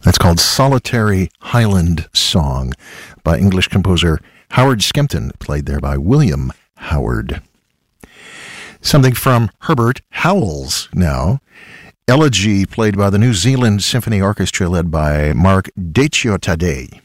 That's called Solitary Highland Song by English composer Howard Skempton, played there by William Howard. Something from Herbert Howells now. Elegy, played by the New Zealand Symphony Orchestra, led by Mark Dechiotade.